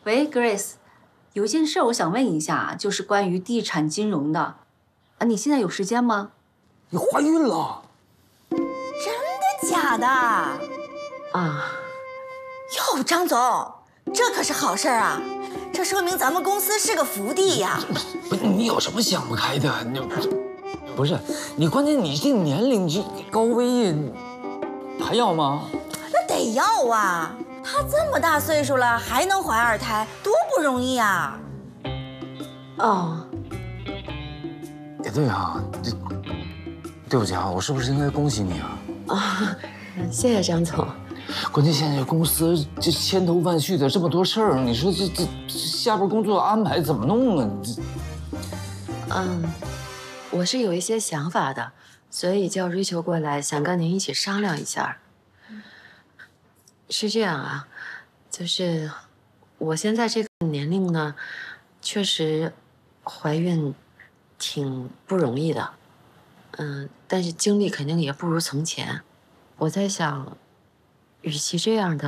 喂，Grace，有一件事我想问一下，就是关于地产金融的，啊，你现在有时间吗？ 你怀孕了？ 真的假的？ 啊， 哟，张总，这可是好事啊！这说明咱们公司是个福地呀。 不是你有什么想不开的？你不是你，关键你这年龄这高危，还要吗？ 那得要啊！他这么大岁数了还能怀二胎，多不容易啊！ 哦， 也对啊，对不起啊，我是不是应该恭喜你啊？ 啊，谢谢张总。 关键现在公司这千头万绪的这么多事儿，你说这下边工作安排怎么弄啊？ 我是有一些想法的，所以叫瑞秋过来，想跟您一起商量一下。是这样啊，就是我现在这个年龄呢，确实怀孕挺不容易的，但是精力肯定也不如从前。我在想，与其这样的。